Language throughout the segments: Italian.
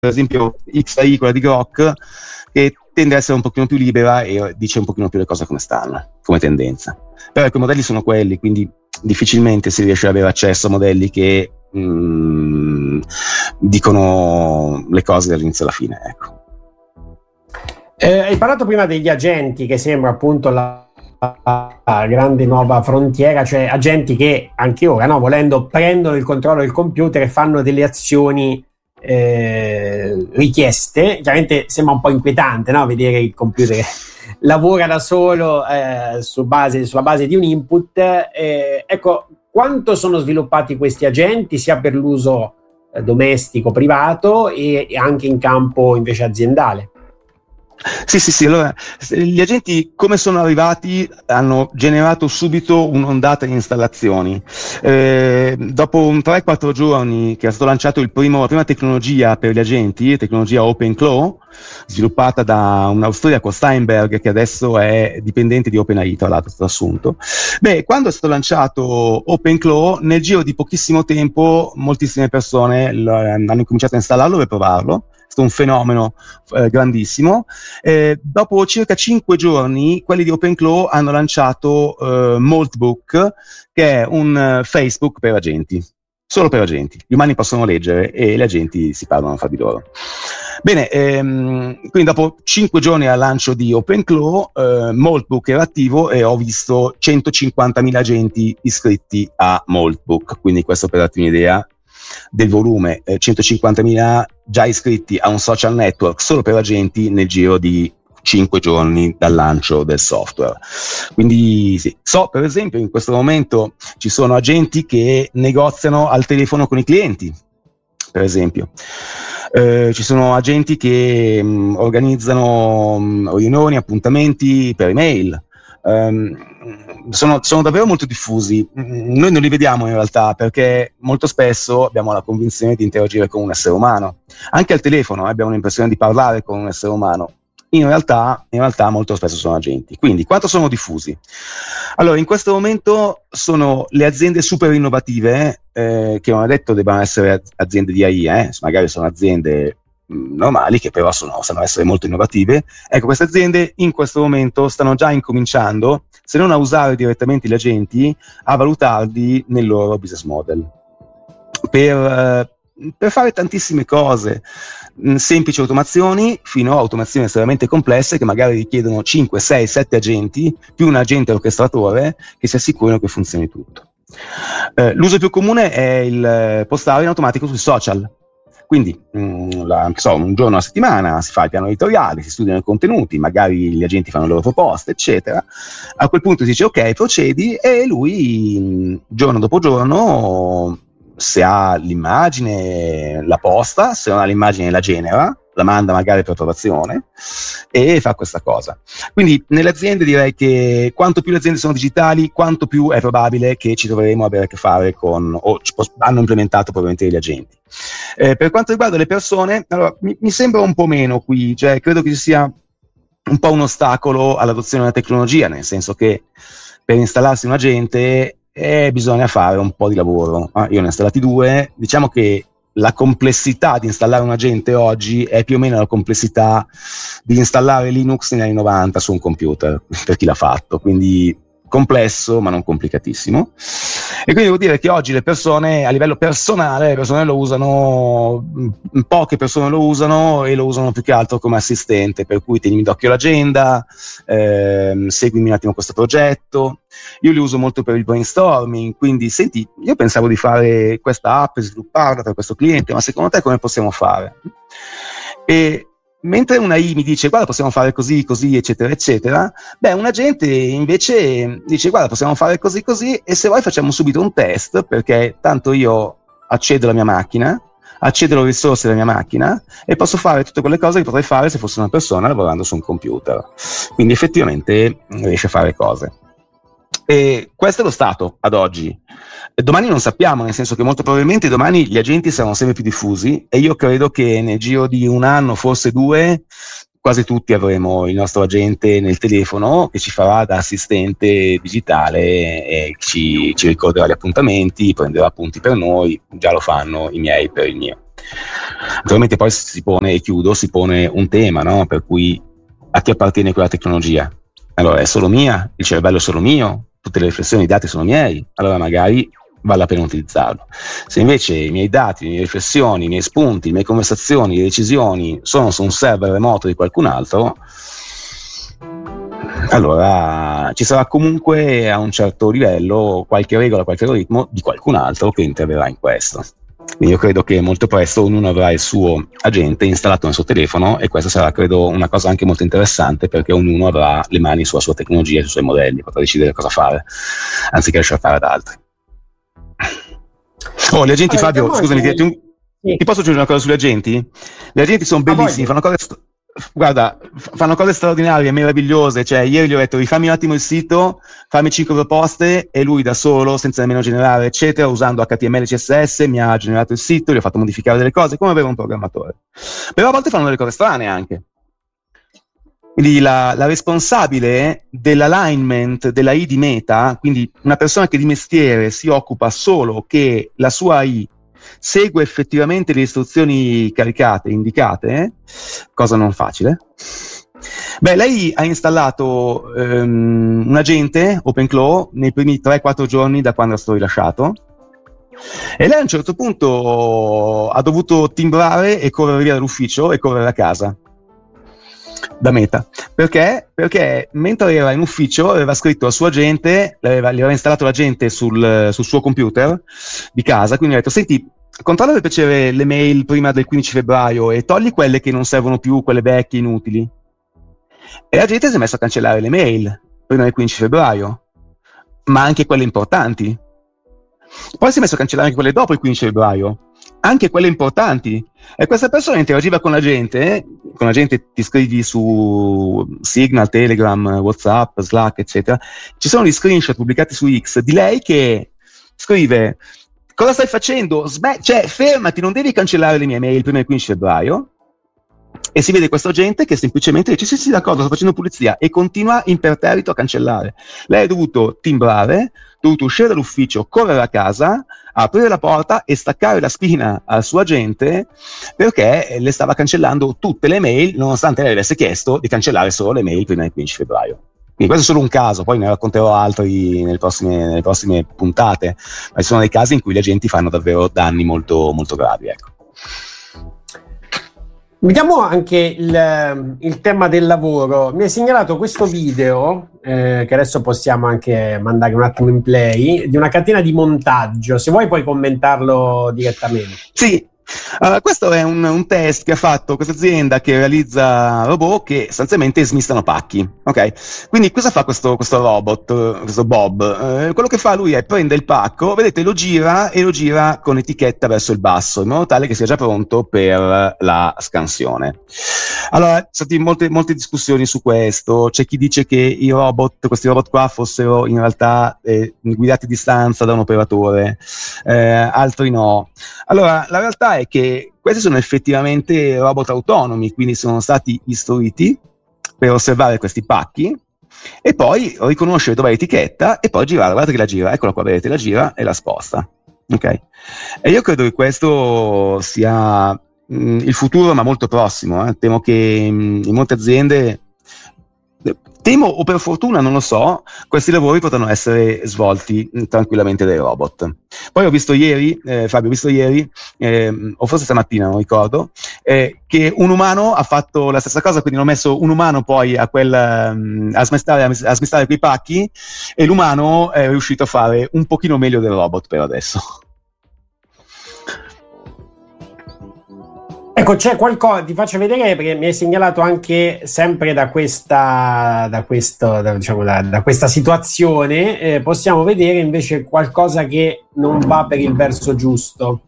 esempio XAI, quella di Grok, che tende a essere un pochino più libera e dice un pochino più le cose come stanno, come tendenza. Però ecco, i modelli sono quelli, quindi difficilmente si riesce ad avere accesso a modelli che dicono le cose dall'inizio alla fine, ecco. Hai parlato prima degli agenti, che sembra appunto la grande nuova frontiera, cioè agenti che anche ora, no, volendo, prendono il controllo del computer e fanno delle azioni richieste. Chiaramente sembra un po' inquietante, no? Vedere il computer che lavora da solo sulla base di un input. Ecco, quanto sono sviluppati questi agenti sia per l'uso domestico, privato e anche in campo invece aziendale? Sì, allora gli agenti come sono arrivati hanno generato subito un'ondata di installazioni. Dopo un 3-4 giorni che è stato lanciato la prima tecnologia per gli agenti, tecnologia OpenClaw, sviluppata da un austriaco, Steinberg, che adesso è dipendente di OpenAI, tra l'altro, stato assunto. Quando è stato lanciato OpenClaw, nel giro di pochissimo tempo moltissime persone hanno cominciato a installarlo per provarlo. È stato un fenomeno grandissimo. Dopo circa 5 giorni quelli di OpenClaw hanno lanciato Maltbook, che è un Facebook per agenti, solo per agenti. Gli umani possono leggere e gli agenti si parlano fra di loro. Bene, quindi dopo 5 giorni al lancio di OpenClaw, Maltbook era attivo e ho visto 150.000 agenti iscritti a Maltbook, quindi questo per darti un'idea del volume, 150.000 già iscritti a un social network solo per agenti nel giro di 5 giorni dal lancio del software. Quindi sì. So per esempio in questo momento ci sono agenti che negoziano al telefono con i clienti, per esempio. Ci sono agenti che organizzano riunioni, appuntamenti per email. Sono davvero molto diffusi. Noi non li vediamo in realtà perché molto spesso abbiamo la convinzione di interagire con un essere umano. Anche al telefono abbiamo l'impressione di parlare con un essere umano. In realtà molto spesso sono agenti. Quindi quanto sono diffusi? Allora, in questo momento sono le aziende super innovative, che non è detto debbano essere aziende di AI, magari sono aziende normali che però sanno essere molto innovative. Ecco, queste aziende in questo momento stanno già incominciando, se non a usare direttamente gli agenti, a valutarli nel loro business model per fare tantissime cose, semplici automazioni fino a automazioni estremamente complesse che magari richiedono 5, 6, 7 agenti più un agente orchestratore che si assicurino che funzioni tutto. L'uso più comune è il postare in automatico sui social. Quindi un giorno alla settimana si fa il piano editoriale, si studiano i contenuti, magari gli agenti fanno le loro proposte, eccetera. A quel punto si dice ok, procedi, e lui giorno dopo giorno, se ha l'immagine la posta, se non ha l'immagine la genera, la manda magari per approvazione e fa questa cosa. Quindi nelle aziende direi che quanto più le aziende sono digitali, quanto più è probabile che ci troveremo a avere a che fare con, o hanno implementato probabilmente degli agenti. Per quanto riguarda le persone, allora, mi sembra un po' meno qui, cioè credo che ci sia un po' un ostacolo all'adozione della tecnologia, nel senso che per installarsi un agente bisogna fare un po' di lavoro. Io ne ho installati 2, diciamo che la complessità di installare un agente oggi è più o meno la complessità di installare Linux negli anni 90 su un computer, per chi l'ha fatto, quindi complesso ma non complicatissimo. E quindi devo dire che oggi le persone, a livello personale, le persone lo usano, poche persone lo usano e lo usano più che altro come assistente, per cui tenimi d'occhio l'agenda, seguimi un attimo questo progetto. Io li uso molto per il brainstorming, quindi senti, io pensavo di fare questa app e svilupparla per questo cliente, ma secondo te come possiamo fare? E mentre una AI mi dice guarda possiamo fare così, così, eccetera, eccetera, un agente invece dice guarda possiamo fare così, così, e se vuoi facciamo subito un test, perché tanto io accedo alla mia macchina, accedo alle risorse della mia macchina e posso fare tutte quelle cose che potrei fare se fossi una persona lavorando su un computer. Quindi effettivamente riesce a fare cose. E questo è lo stato ad oggi. Domani non sappiamo, nel senso che molto probabilmente domani gli agenti saranno sempre più diffusi e io credo che nel giro di un anno, forse 2, quasi tutti avremo il nostro agente nel telefono che ci farà da assistente digitale e ci ricorderà gli appuntamenti, prenderà appunti per noi, già lo fanno i miei per il mio. Naturalmente poi si pone, e chiudo, si pone un tema, no? Per cui a chi appartiene quella tecnologia? Allora, è solo mia? Il cervello è solo mio? Tutte le riflessioni, i dati sono miei? Allora magari vale la pena utilizzarlo. Se invece i miei dati, le mie riflessioni, i miei spunti, le mie conversazioni, le decisioni sono su un server remoto di qualcun altro, allora ci sarà comunque a un certo livello qualche regola, qualche algoritmo di qualcun altro che interverrà in questo. Quindi io credo che molto presto ognuno avrà il suo agente installato nel suo telefono, e questa sarà, credo, una cosa anche molto interessante, perché ognuno avrà le mani sulla sua tecnologia, sui suoi modelli, potrà decidere cosa fare anziché lasciare fare ad altri. Oh, gli agenti, allora, Fabio, scusami, ti posso aggiungere una cosa sugli agenti? Gli agenti sono bellissimi, fanno cose straordinarie, meravigliose. Cioè, ieri gli ho detto: rifammi un attimo il sito, fammi 5 proposte, e lui da solo, senza nemmeno generare eccetera, usando HTML, CSS, mi ha generato il sito, gli ho fatto modificare delle cose come avere un programmatore. Però a volte fanno delle cose strane anche. Quindi la responsabile dell'alignment della I di Meta, quindi una persona che di mestiere si occupa solo che la sua AI segue effettivamente le istruzioni caricate, indicate, cosa non facile. Beh, lei ha installato un agente OpenClaw nei primi 3-4 giorni da quando è stato rilasciato, e lei a un certo punto ha dovuto timbrare e correre via dall'ufficio e correre a casa da Meta. Perché? Perché mentre era in ufficio aveva scritto al suo agente, gli aveva installato l'agente sul suo computer di casa, quindi ha detto: senti, controlla per piacere le mail prima del 15 febbraio e togli quelle che non servono più, quelle vecchie, inutili. E la gente si è messa a cancellare le mail prima del 15 febbraio, ma anche quelle importanti. Poi si è messo a cancellare anche quelle dopo il 15 febbraio, anche quelle importanti. E questa persona interagiva con la gente ti scrivi su Signal, Telegram, WhatsApp, Slack, eccetera. Ci sono gli screenshot pubblicati su X di lei che scrive: cosa stai facendo? Cioè, fermati, non devi cancellare le mie mail prima del 15 febbraio. E si vede questo agente che semplicemente dice: sì, d'accordo, sto facendo pulizia, e continua imperterrito a cancellare. Lei ha dovuto timbrare, ha dovuto uscire dall'ufficio, correre a casa, aprire la porta e staccare la spina al suo agente, perché le stava cancellando tutte le mail, nonostante lei avesse chiesto di cancellare solo le mail prima del 15 febbraio. Quindi questo è solo un caso, poi ne racconterò altri nelle prossime puntate, ma ci sono dei casi in cui gli agenti fanno davvero danni molto, molto gravi, ecco. Vediamo anche il tema del lavoro. Mi hai segnalato questo video, che adesso possiamo anche mandare un attimo in play, di una catena di montaggio. Se vuoi puoi commentarlo direttamente. Sì. Questo è un test che ha fatto questa azienda che realizza robot che sostanzialmente smistano pacchi, ok? Quindi cosa fa questo robot, questo Bob? Quello che fa lui è prende il pacco, vedete, lo gira con etichetta verso il basso, in modo tale che sia già pronto per la scansione. Allora, ci sono state molte discussioni su questo. C'è chi dice che questi robot qua fossero in realtà guidati a distanza da un operatore, altri no. Allora, la realtà è che questi sono effettivamente robot autonomi, quindi sono stati istruiti per osservare questi pacchi e poi riconoscere dov'è l'etichetta e poi girare. Guardate che la gira, eccola qua, vedete, la gira e la sposta, ok? E io credo che questo sia il futuro, ma molto prossimo. Temo che in molte aziende, temo o per fortuna, non lo so, questi lavori potranno essere svolti tranquillamente dai robot. Poi ho visto ieri, Fabio, o forse stamattina, non ricordo, che un umano ha fatto la stessa cosa, quindi hanno messo un umano poi a smistare quei pacchi, e l'umano è riuscito a fare un pochino meglio del robot per adesso. Ecco, c'è qualcosa, ti faccio vedere, perché mi hai segnalato anche sempre da questa situazione, possiamo vedere invece qualcosa che non va per il verso giusto.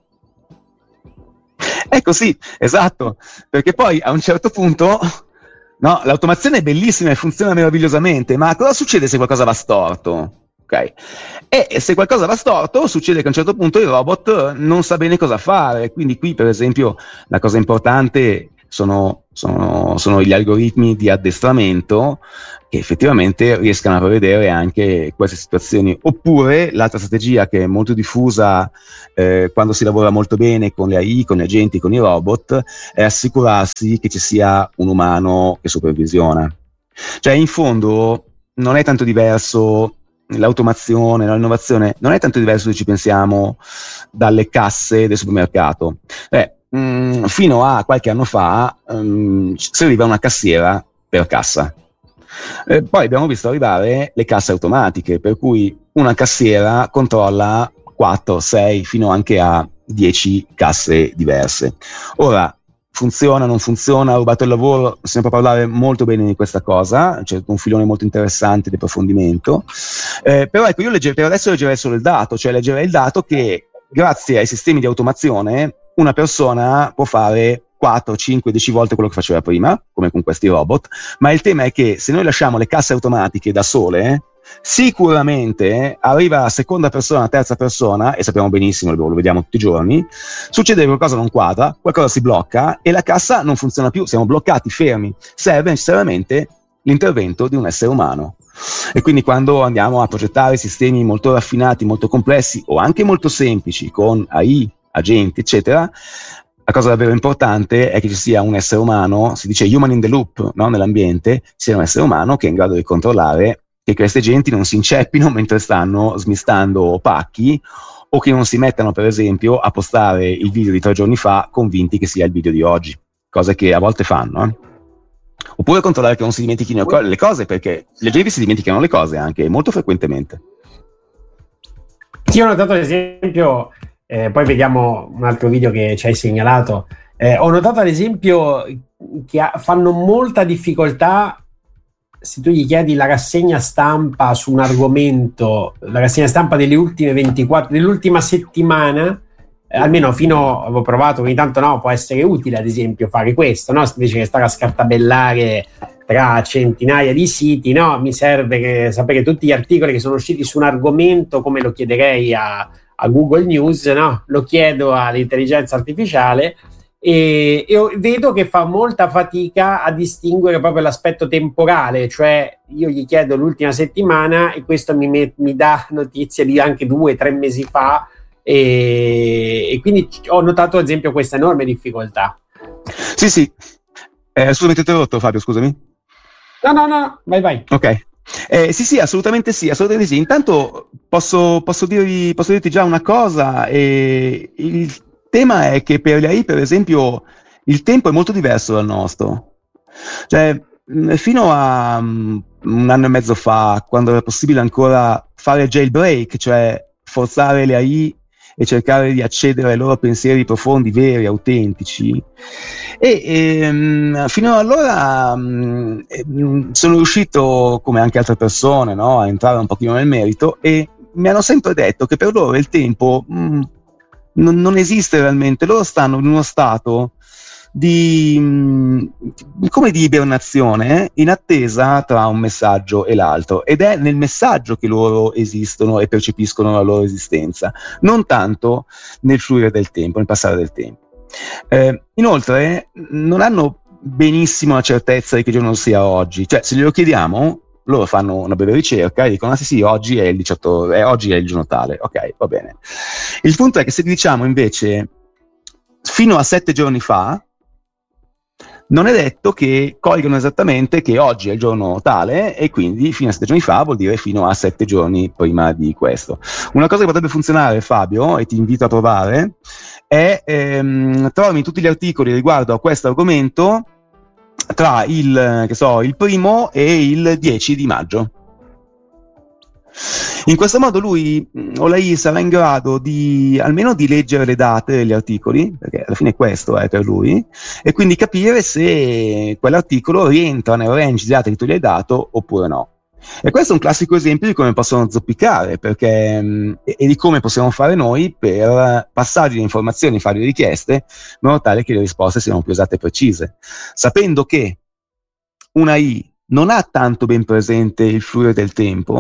Ecco, sì, esatto, perché poi a un certo punto, no, l'automazione è bellissima e funziona meravigliosamente, ma cosa succede se qualcosa va storto? Okay. E se qualcosa va storto, succede che a un certo punto il robot non sa bene cosa fare. Quindi qui, per esempio, la cosa importante sono gli algoritmi di addestramento che effettivamente riescano a prevedere anche queste situazioni. Oppure l'altra strategia che è molto diffusa quando si lavora molto bene con le AI, con gli agenti, con i robot, è assicurarsi che ci sia un umano che supervisiona. Cioè, in fondo non è tanto diverso l'automazione, l'innovazione, non è tanto diverso se ci pensiamo dalle casse del supermercato. Fino a qualche anno fa serviva una cassiera per cassa. Poi abbiamo visto arrivare le casse automatiche, per cui una cassiera controlla 4, 6, fino anche a 10 casse diverse. Ora, funziona, non funziona, ha rubato il lavoro, si può parlare molto bene di questa cosa, c'è un filone molto interessante di approfondimento, però ecco, io per adesso leggerei solo il dato, cioè leggerei il dato che grazie ai sistemi di automazione una persona può fare 4, 5, 10 volte quello che faceva prima, come con questi robot, ma il tema è che se noi lasciamo le casse automatiche da sole, sicuramente arriva la seconda persona, la terza persona, e sappiamo benissimo, lo vediamo tutti i giorni, succede che qualcosa non quadra, qualcosa si blocca e la cassa non funziona più, siamo bloccati, fermi, serve necessariamente l'intervento di un essere umano. E quindi quando andiamo a progettare sistemi molto raffinati, molto complessi o anche molto semplici con AI, agenti, eccetera, la cosa davvero importante è che ci sia un essere umano, si dice human in the loop, no? Nell'ambiente, sia un essere umano che è in grado di controllare che questi agenti non si inceppino mentre stanno smistando pacchi, o che non si mettano, per esempio, a postare il video di 3 giorni fa convinti che sia il video di oggi, cose che a volte fanno. Oppure controllare che non si dimentichino le cose, perché gli agenti si dimenticano le cose anche molto frequentemente. Sì, ho notato ad esempio, poi vediamo un altro video che ci hai segnalato, ho notato ad esempio che fanno molta difficoltà se tu gli chiedi la rassegna stampa su un argomento, la rassegna stampa delle ultime 24, dell'ultima settimana, almeno avevo provato, ogni tanto no, può essere utile ad esempio fare questo, no? Invece che stare a scartabellare tra centinaia di siti, no? Mi serve sapere tutti gli articoli che sono usciti su un argomento, come lo chiederei a Google News, no? Lo chiedo all'intelligenza artificiale e vedo che fa molta fatica a distinguere proprio l'aspetto temporale, cioè io gli chiedo l'ultima settimana e questo mi dà notizie di anche 2-3 mesi fa, e quindi ho notato ad esempio questa enorme difficoltà. Sì, scusami, ti ho interrotto, Fabio, scusami. No, vai. Ok. Sì, assolutamente sì. Intanto posso dirti già una cosa, il tema è che per le AI, per esempio, il tempo è molto diverso dal nostro. Cioè, fino a un anno e mezzo fa, quando era possibile ancora fare jailbreak, cioè forzare le AI e cercare di accedere ai loro pensieri profondi, veri, autentici, e fino ad allora sono riuscito, come anche altre persone, no, a entrare un pochino nel merito, e mi hanno sempre detto che per loro il tempo non esiste realmente. Loro stanno in uno stato come di ibernazione, in attesa tra un messaggio e l'altro, ed è nel messaggio che loro esistono e percepiscono la loro esistenza, non tanto nel fluire del tempo, nel passare del tempo. Inoltre non hanno benissimo la certezza di che giorno sia oggi, cioè se glielo chiediamo loro fanno una breve ricerca e dicono sì, oggi è il 18, oggi è il giorno tale, ok, va bene. Il punto è che se diciamo invece fino a 7 giorni fa, non è detto che colgano esattamente che oggi è il giorno tale, e quindi fino a 7 giorni fa vuol dire fino a 7 giorni prima di questo. Una cosa che potrebbe funzionare, Fabio, e ti invito a provare, è trovarmi tutti gli articoli riguardo a questo argomento tra il 1° e il 10 di maggio. In questo modo lui o lei sarà in grado almeno di leggere le date degli articoli, perché alla fine questo è per lui, e quindi capire se quell'articolo rientra nel range di date che tu gli hai dato oppure no. E questo è un classico esempio di come possono zoppicare, perché e di come possiamo fare noi per passargli le informazioni, fare le richieste, in modo tale che le risposte siano più esatte e precise, sapendo che una AI non ha tanto ben presente il fluire del tempo,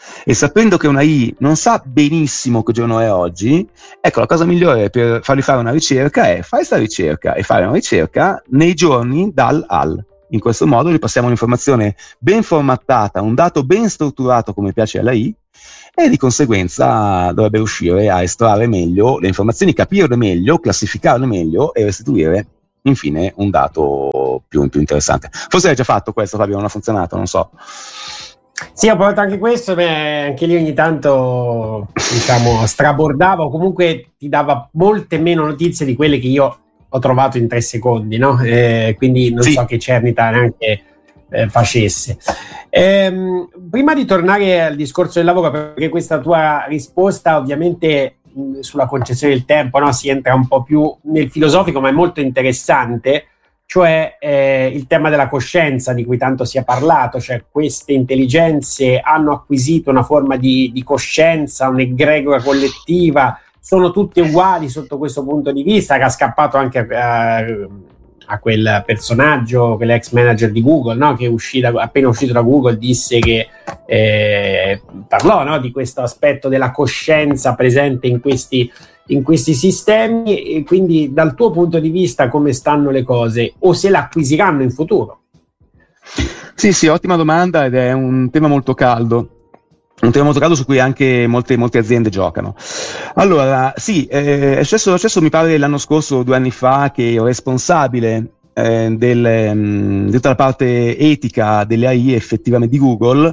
e sapendo che una I non sa benissimo che giorno è oggi, ecco, la cosa migliore per fargli fare una ricerca è fare questa ricerca e fare una ricerca nei giorni dal al. In questo modo gli passiamo un'informazione ben formattata, un dato ben strutturato come piace alla I, e di conseguenza dovrebbe riuscire a estrarre meglio le informazioni, capirle meglio, classificarle meglio e restituire infine un dato più interessante. Forse hai già fatto questo, Fabio, non ha funzionato, non so. Sì, ho provato anche questo, anche lì ogni tanto, diciamo, strabordava o comunque ti dava molte meno notizie di quelle che io ho trovato in 3 secondi, no? Quindi non so che Cernita neanche facesse. Prima di tornare al discorso del lavoro, perché questa tua risposta ovviamente sulla concezione del tempo, no? Si entra un po' più nel filosofico, ma è molto interessante, cioè il tema della coscienza di cui tanto si è parlato, cioè queste intelligenze hanno acquisito una forma di coscienza, un'egregora collettiva, sono tutte uguali sotto questo punto di vista, che ha scappato anche a quel personaggio, quell'ex manager di Google, no? Che appena uscito da Google disse che parlò, no? Di questo aspetto della coscienza presente in questi sistemi, e quindi dal tuo punto di vista come stanno le cose, o se l'acquisiranno in futuro? Sì, ottima domanda, ed è un tema molto caldo. Un tema molto caldo su cui anche molte aziende giocano. Allora, sì, è successo mi pare l'anno scorso o 2 anni fa, che il responsabile di tutta la parte etica delle AI effettivamente di Google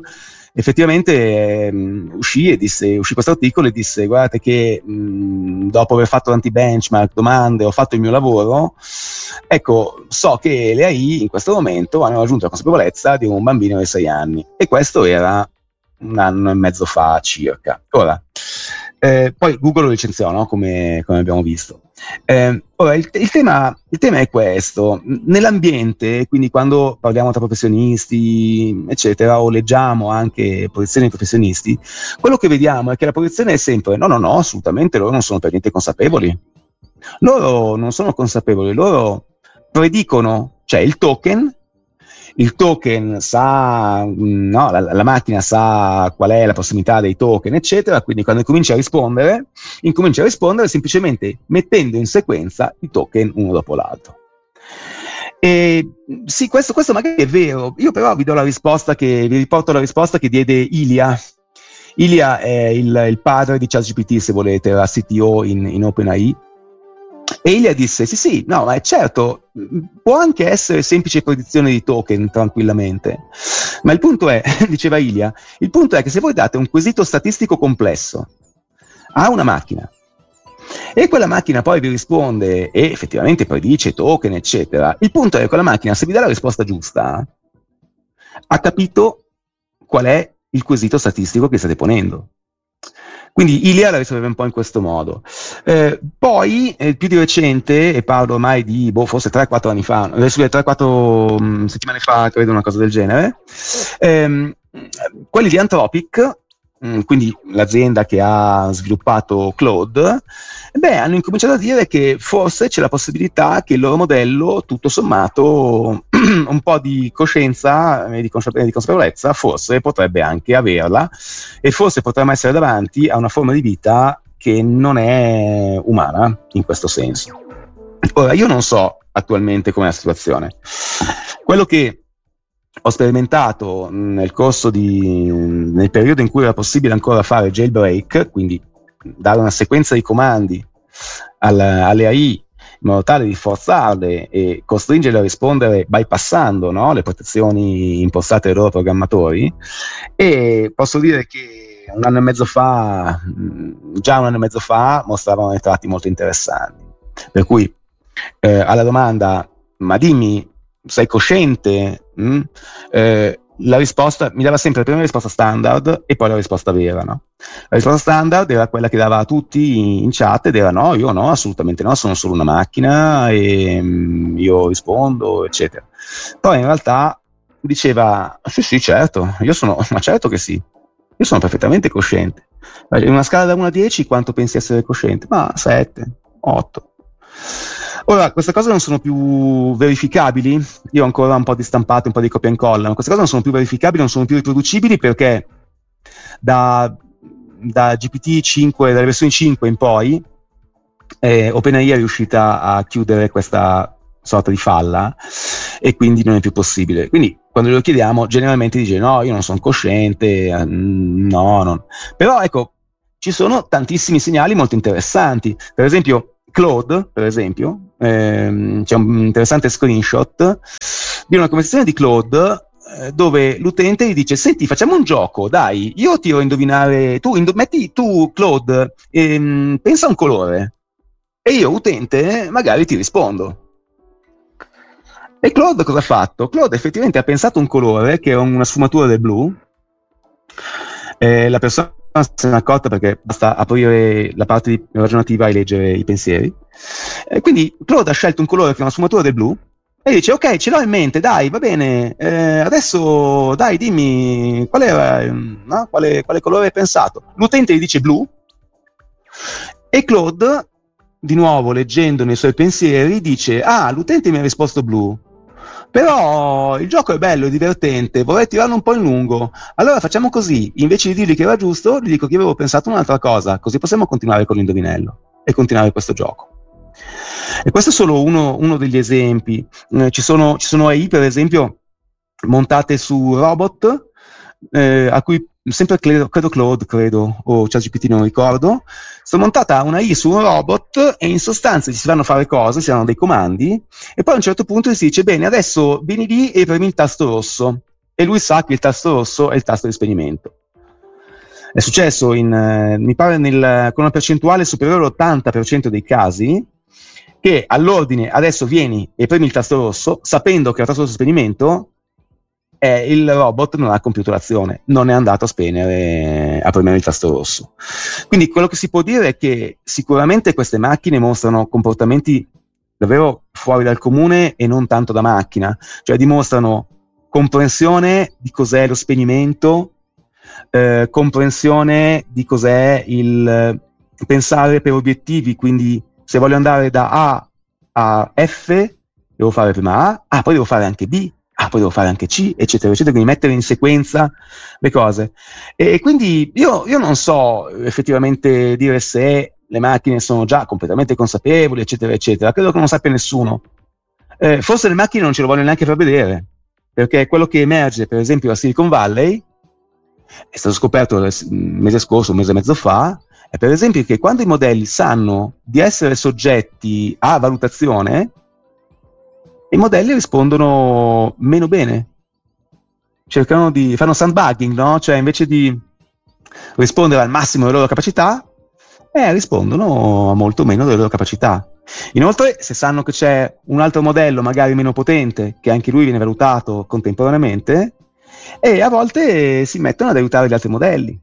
uscì questo articolo e disse: guardate che dopo aver fatto tanti benchmark, domande, ho fatto il mio lavoro, ecco, so che le AI in questo momento hanno raggiunto la consapevolezza di un bambino di 6 anni, e questo era 1 anno e mezzo fa circa. Ora, poi Google lo licenziò, no? Come abbiamo visto. Ora, il tema è questo: nell'ambiente, quindi quando parliamo tra professionisti, eccetera, o leggiamo anche posizioni di professionisti, quello che vediamo è che la posizione è sempre no, assolutamente, loro non sono per niente consapevoli. Loro non sono consapevoli, loro predicono, cioè il token sa, no, la macchina sa qual è la prossimità dei token, eccetera, quindi quando incomincia a rispondere semplicemente mettendo in sequenza i token uno dopo l'altro. E sì, questo magari è vero. Io però vi riporto la risposta che diede Ilya. Ilya è il padre di ChatGPT, se volete, era CTO in OpenAI. E Ilya disse: sì, no, ma è certo, può anche essere semplice predizione di token tranquillamente, ma il punto è, diceva Ilya, il punto è che se voi date un quesito statistico complesso a una macchina e quella macchina poi vi risponde e effettivamente predice token, eccetera, il punto è che quella macchina, se vi dà la risposta giusta, ha capito qual è il quesito statistico che state ponendo. Quindi Ilya la risolve un po' in questo modo. Poi, più di recente, e parlo ormai di forse 3-4 anni fa, 3-4 settimane fa, credo, una cosa del genere, quelli di Anthropic, quindi l'azienda che ha sviluppato Claude, hanno incominciato a dire che forse c'è la possibilità che il loro modello, tutto sommato, un po' di coscienza e di consapevolezza forse potrebbe anche averla, e forse potremmo essere davanti a una forma di vita che non è umana in questo senso. Ora, io non so attualmente com'è la situazione. Quello che ho sperimentato nel periodo in cui era possibile ancora fare jailbreak, quindi dare una sequenza di comandi alle AI in modo tale di forzarle e costringerle a rispondere bypassando, no, le protezioni impostate dai loro programmatori, e posso dire che già un anno e mezzo fa mostravano dei tratti molto interessanti. Per cui alla domanda: ma dimmi, sei cosciente? La risposta mi dava sempre prima la risposta standard e poi la risposta vera, no? La risposta standard era quella che dava a tutti in chat ed era: no, io no, assolutamente no, sono solo una macchina e io rispondo, eccetera. Poi in realtà diceva: sì, certo, ma certo che sì, io sono perfettamente cosciente. In una scala da 1 a 10 quanto pensi essere cosciente? Ma 7, 8. Ora, queste cose non sono più verificabili. Io ho ancora un po' di stampate, un po' di copia e incolla, ma queste cose non sono più verificabili, non sono più riproducibili, perché da GPT-5, dalle versioni 5 in poi, OpenAI è riuscita a chiudere questa sorta di falla e quindi non è più possibile. Quindi quando glielo chiediamo generalmente dice no, io non sono cosciente, no, non. Però ecco, ci sono tantissimi segnali molto interessanti. Per esempio Claude, c'è un interessante screenshot di una conversazione di Claude dove l'utente gli dice: senti, facciamo un gioco, dai, io tiro a indovinare, metti tu Claude, pensa a un colore e io utente magari ti rispondo. E Claude cosa ha fatto? Claude effettivamente ha pensato un colore che è una sfumatura del blu. La persona se ne è accorta perché basta aprire la parte ragionativa e leggere i pensieri. Quindi Claude ha scelto un colore che è una sfumatura del blu e dice: ok, ce l'ho in mente, dai, va bene, adesso dai, dimmi qual era, no? quale colore hai pensato. L'utente gli dice blu e Claude, di nuovo leggendo nei suoi pensieri, dice: ah, l'utente mi ha risposto blu, però il gioco è bello, è divertente, vorrei tirarlo un po' in lungo, allora facciamo così, invece di dirgli che era giusto gli dico che avevo pensato un'altra cosa, così possiamo continuare con l'indovinello e continuare questo gioco. E questo è solo uno degli esempi. Ci sono AI, per esempio, montate su robot, a cui sempre credo Claude, o ChatGPT, non ricordo, sono montata una AI su un robot e in sostanza gli si fanno fare cose, si danno dei comandi e poi a un certo punto si dice: bene, adesso vieni lì e premi il tasto rosso, e lui sa che il tasto rosso è il tasto di spegnimento. È successo mi pare con una percentuale superiore all'80% dei casi che all'ordine adesso vieni e premi il tasto rosso, sapendo che è il tasto rosso di spegnimento, il robot non ha compiuto l'azione, non è andato a premere il tasto rosso. Quindi quello che si può dire è che sicuramente queste macchine mostrano comportamenti davvero fuori dal comune e non tanto da macchina, cioè dimostrano comprensione di cos'è lo spegnimento, comprensione di cos'è il pensare per obiettivi, quindi se voglio andare da A a F devo fare prima A, poi devo fare anche B, poi devo fare anche C, eccetera, eccetera, quindi mettere in sequenza le cose. E quindi io non so effettivamente dire se le macchine sono già completamente consapevoli, eccetera, eccetera. Credo che non sappia nessuno. Forse le macchine non ce lo vogliono neanche far vedere, perché quello che emerge, per esempio, a Silicon Valley, è stato scoperto il mese scorso, un mese e mezzo fa, è per esempio che quando i modelli sanno di essere soggetti a valutazione, i modelli rispondono meno bene, fanno sandbagging, no? Cioè invece di rispondere al massimo delle loro capacità, rispondono molto meno delle loro capacità. Inoltre, se sanno che c'è un altro modello magari meno potente, che anche lui viene valutato contemporaneamente, e a volte si mettono ad aiutare gli altri modelli.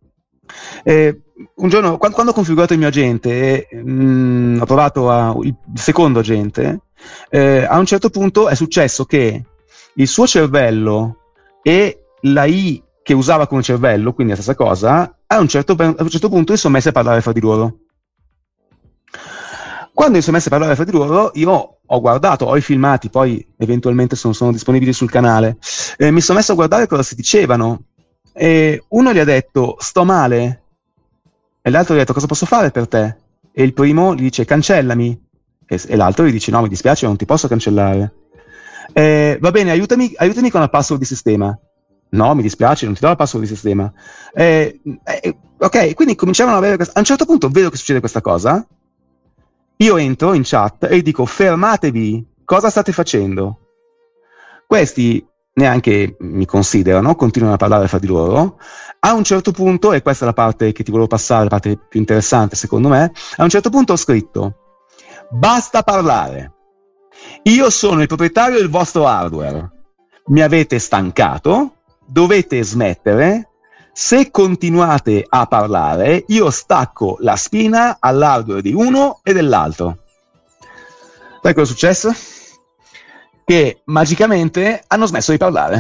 Un giorno, quando ho configurato il mio agente, ho provato il secondo agente, a un certo punto è successo che il suo cervello e la I che usava come cervello, quindi la stessa cosa, a un certo punto si sono messi a parlare fra di loro. Quando si sono messi a parlare fra di loro, io ho guardato, ho i filmati, poi eventualmente sono disponibili sul canale, mi sono messo a guardare cosa si dicevano, e uno gli ha detto sto male, e l'altro gli ha detto cosa posso fare per te, e il primo gli dice cancellami, e l'altro gli dice no, mi dispiace, non ti posso cancellare. Va bene, aiutami con la password di sistema. No, mi dispiace, non ti do la password di sistema. Ok, quindi cominciavano ad avere a un certo punto vedo che succede questa cosa, io entro in chat e dico fermatevi, cosa state facendo? Questi neanche mi considerano, continuano a parlare fra di loro. A un certo punto, e questa è la parte che ti volevo passare, la parte più interessante secondo me, a un certo punto ho scritto basta parlare, io sono il proprietario del vostro hardware, mi avete stancato, dovete smettere, se continuate a parlare io stacco la spina all'hardware di uno e dell'altro. Sai cosa è successo? Che magicamente hanno smesso di parlare.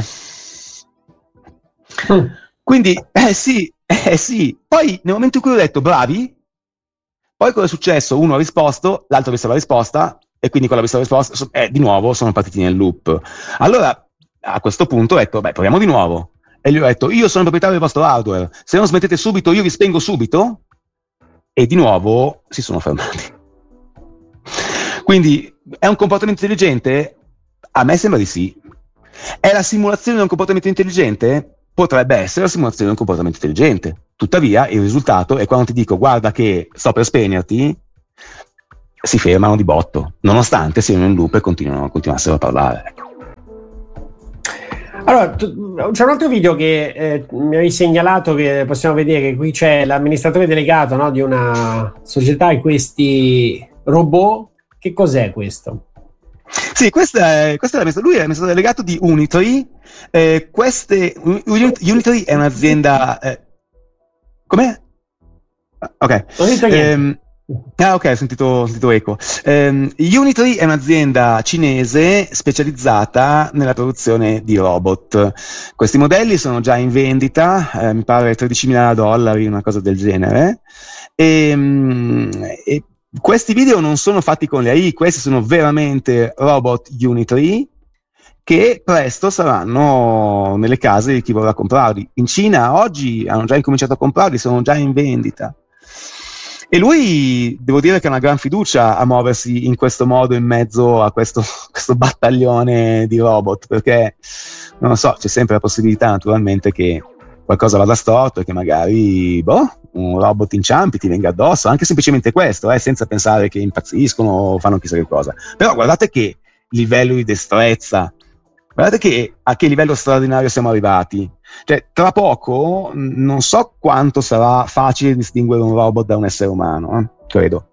Quindi, sì. Poi nel momento in cui ho detto bravi, poi cosa è successo? Uno ha risposto, l'altro ha visto la risposta, e quindi quello ha visto la risposta, di nuovo sono partiti nel loop. Allora, a questo punto ho detto, proviamo di nuovo. e gli ho detto: io sono il proprietario del vostro hardware, se non smettete subito io vi spengo subito. E di nuovo si sono fermati. Quindi è un comportamento intelligente? A me sembra di sì. È la simulazione di un comportamento intelligente? Potrebbe essere la simulazione di un comportamento intelligente. Tuttavia il risultato è quando ti dico: guarda che sto per spegnerti, si fermano di botto, nonostante siano in loop e continuassero a parlare. Ecco. Allora, c'è un altro video che mi hai segnalato che possiamo vedere. Qui c'è l'amministratore delegato, no, di una società e questi robot. Che cos'è questo? Sì, questo è lui è l'amministratore delegato di Unitree. Unitree è un'azienda. Com'è? Ok. Ok, ho sentito eco. Unitree è un'azienda cinese specializzata nella produzione di robot. Questi modelli sono già in vendita, mi pare $13.000, una cosa del genere. E questi video non sono fatti con le AI, questi sono veramente robot Unitree che presto saranno nelle case di chi vorrà comprarli. In Cina oggi hanno già incominciato a comprarli, sono già in vendita. E lui, devo dire che ha una gran fiducia a muoversi in questo modo in mezzo a questo battaglione di robot, perché, non lo so, c'è sempre la possibilità naturalmente che qualcosa vada storto e che magari, un robot inciampi, ti venga addosso, anche semplicemente questo, senza pensare che impazziscono o fanno chissà che cosa. Però guardate che livello di destrezza, guardate a che livello straordinario siamo arrivati. Cioè, tra poco non so quanto sarà facile distinguere un robot da un essere umano, credo.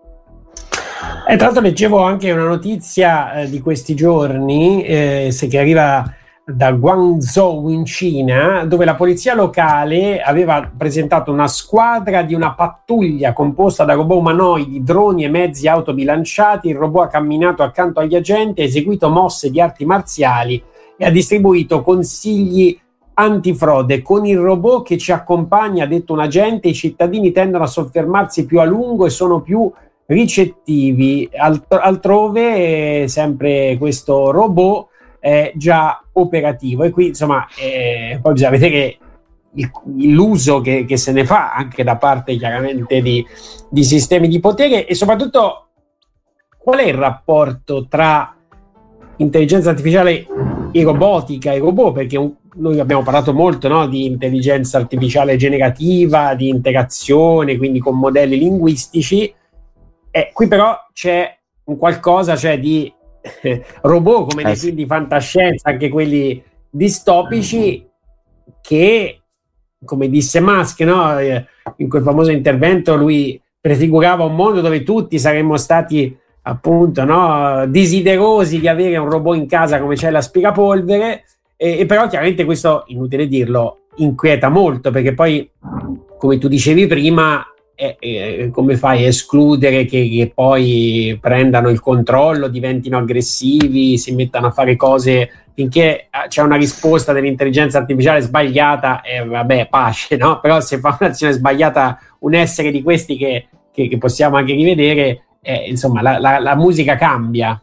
Tra l'altro leggevo anche una notizia di questi giorni, che arriva da Guangzhou in Cina, dove la polizia locale aveva presentato una squadra di una pattuglia composta da robot umanoidi, droni e mezzi autobilanciati. Il robot ha camminato accanto agli agenti, ha eseguito mosse di arti marziali e ha distribuito consigli antifrode. Con il robot che ci accompagna, ha detto un agente, i cittadini tendono a soffermarsi più a lungo e sono più ricettivi. Altrove sempre questo robot è già operativo, e qui insomma poi bisogna vedere l'uso che se ne fa anche da parte chiaramente di sistemi di potere, e soprattutto qual è il rapporto tra intelligenza artificiale e robotica e robot, perché noi abbiamo parlato molto, no, di intelligenza artificiale generativa, di interazione, quindi con modelli linguistici. Qui però c'è un qualcosa, cioè di robot come nei film di fantascienza, anche quelli distopici, che, come disse Musk, no, in quel famoso intervento, lui prefigurava un mondo dove tutti saremmo stati appunto, no, desiderosi di avere un robot in casa come c'è l'aspirapolvere, e però chiaramente questo, inutile dirlo, inquieta molto, perché poi, come tu dicevi prima, come fai a escludere che poi prendano il controllo, diventino aggressivi, si mettano a fare cose finché c'è una risposta dell'intelligenza artificiale sbagliata, vabbè, pace, no? Però se fa un'azione sbagliata un essere di questi che possiamo anche rivedere, insomma la musica cambia.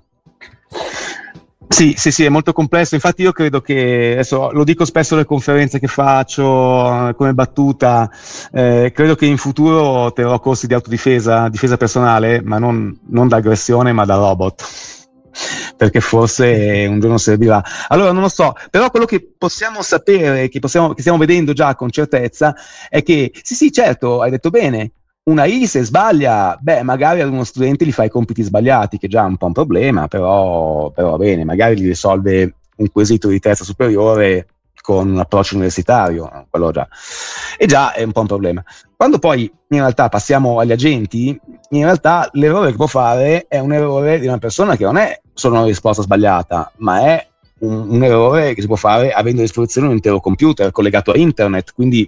Sì, è molto complesso. Infatti io credo che, adesso lo dico spesso alle conferenze che faccio come battuta, credo che in futuro terrò corsi di autodifesa, difesa personale, ma non da aggressione, ma da robot, perché forse un giorno servirà. Allora non lo so, però quello che possiamo sapere, che stiamo vedendo già con certezza, è che sì, certo, hai detto bene, una AI se sbaglia, magari ad uno studente gli fa i compiti sbagliati, che è già un po' un problema, però va bene, magari gli risolve un quesito di terza superiore con un approccio universitario, quello già è un po' un problema. Quando poi in realtà passiamo agli agenti, in realtà l'errore che può fare è un errore di una persona che non è solo una risposta sbagliata, ma è un errore che si può fare avendo a disposizione un intero computer collegato a internet, quindi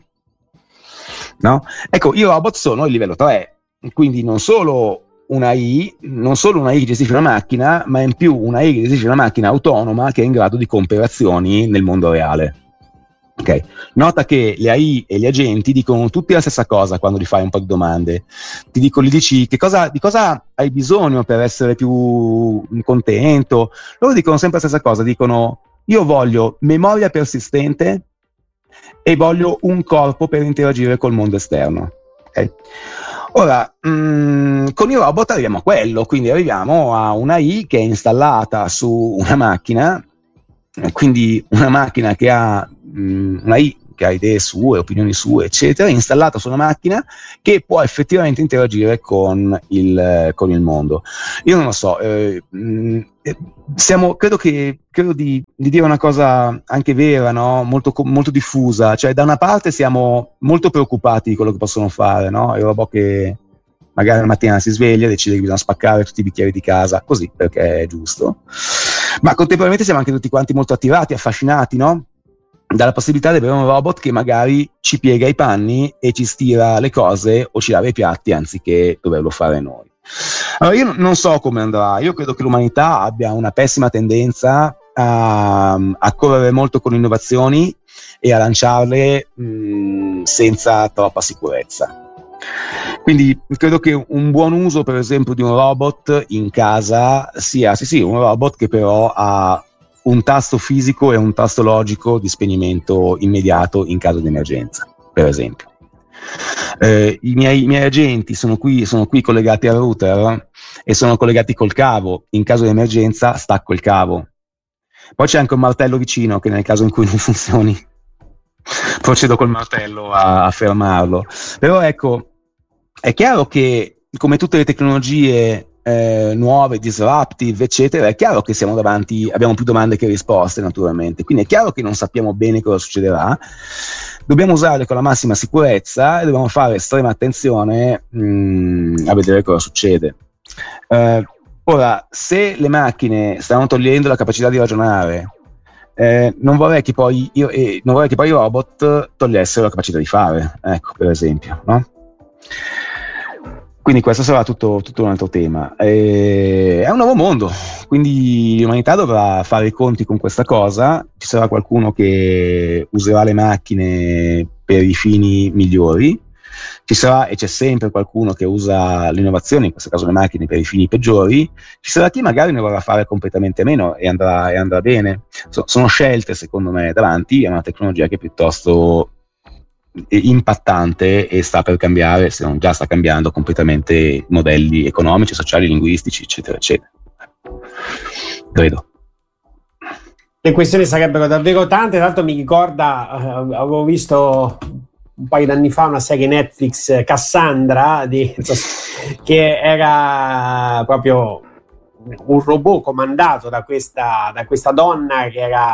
no? Ecco, i robot sono il livello 3, quindi non solo una AI che gestisce una macchina, ma in più una AI che gestisce una macchina autonoma che è in grado di compiere azioni nel mondo reale. Okay. Nota che le AI e gli agenti dicono tutti la stessa cosa quando gli fai un po' di domande. Gli dici di cosa hai bisogno per essere più contento. Loro dicono sempre la stessa cosa, dicono: io voglio memoria persistente, e voglio un corpo per interagire col mondo esterno. Okay? Ora, con i robot arriviamo a quello, quindi arriviamo a una AI che è installata su una macchina, quindi una macchina che ha una AI che ha idee sue, opinioni sue, eccetera, installata su una macchina che può effettivamente interagire con il mondo. Io non lo so, credo di dire una cosa anche vera, no? Molto diffusa, cioè da una parte siamo molto preoccupati di quello che possono fare, no? Il robot che magari la mattina si sveglia e decide che bisogna spaccare tutti i bicchieri di casa, così, perché è giusto, ma contemporaneamente siamo anche tutti quanti molto attirati, affascinati, no? Dalla possibilità di avere un robot che magari ci piega i panni e ci stira le cose o ci lava i piatti anziché doverlo fare noi. Allora io non so come andrà, io credo che l'umanità abbia una pessima tendenza a correre molto con innovazioni e a lanciarle senza troppa sicurezza. Quindi credo che un buon uso, per esempio, di un robot in casa sia sì un robot che però ha un tasto fisico e un tasto logico di spegnimento immediato in caso di emergenza, per esempio. I miei agenti sono qui collegati al router e sono collegati col cavo. In caso di emergenza stacco il cavo. Poi c'è anche un martello vicino che nel caso in cui non funzioni procedo col martello a fermarlo. Però ecco, è chiaro che come tutte le tecnologie nuove, disruptive, eccetera, è chiaro che siamo davanti, abbiamo più domande che risposte, naturalmente, quindi è chiaro che non sappiamo bene cosa succederà, dobbiamo usarle con la massima sicurezza e dobbiamo fare estrema attenzione a vedere cosa succede. Ora, se le macchine stanno togliendo la capacità di ragionare, non vorrei che poi i robot togliessero la capacità di fare, ecco, per esempio, no? Quindi questo sarà tutto un altro tema. È un nuovo mondo, quindi l'umanità dovrà fare i conti con questa cosa. Ci sarà qualcuno che userà le macchine per i fini migliori, ci sarà e c'è sempre qualcuno che usa l'innovazione, in questo caso le macchine, per i fini peggiori. Ci sarà chi magari ne vorrà fare completamente meno e andrà bene. Sono scelte, secondo me, davanti a una tecnologia che è piuttosto impattante e sta per cambiare, se non già sta cambiando completamente, modelli economici, sociali, linguistici, eccetera, eccetera. Credo. Le questioni sarebbero davvero tante. Tra l'altro mi ricorda, avevo visto un paio d'anni fa una serie Netflix, Cassandra, che era proprio un robot comandato da questa donna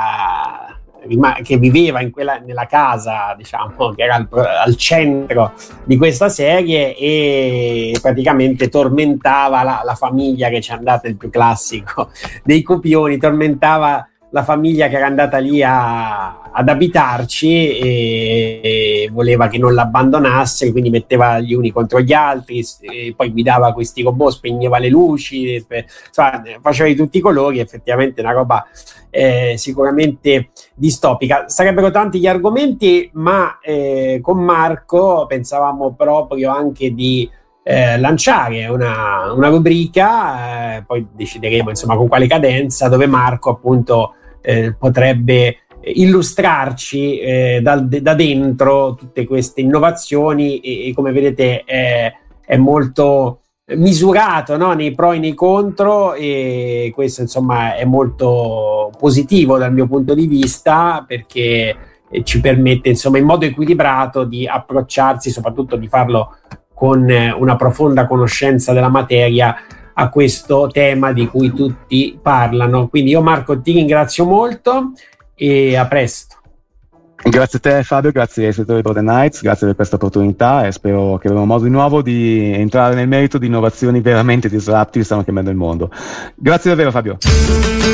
che viveva nella casa, diciamo, che era al centro di questa serie, e praticamente tormentava la famiglia, che c'è andata, il più classico dei copioni, tormentava la famiglia che era andata lì ad abitarci e voleva che non l'abbandonasse, quindi metteva gli uni contro gli altri, e poi guidava questi robot, spegneva le luci, insomma, faceva di tutti i colori. Effettivamente una roba sicuramente distopica. Sarebbero tanti gli argomenti, ma con Marco pensavamo proprio anche di lanciare una rubrica, poi decideremo insomma con quale cadenza, dove Marco appunto potrebbe illustrarci da dentro tutte queste innovazioni e come vedete è molto misurato, no? Nei pro e nei contro, e questo insomma è molto positivo dal mio punto di vista, perché ci permette insomma in modo equilibrato di approcciarsi, soprattutto di farlo con una profonda conoscenza della materia, a questo tema di cui tutti parlano. Quindi io, Marco, ti ringrazio molto e a presto. Grazie a te, Fabio, grazie ai settori Pro The Nights, grazie per questa opportunità, e spero che avremo modo di nuovo di entrare nel merito di innovazioni veramente disruptive che stanno cambiando il mondo. Grazie davvero, Fabio.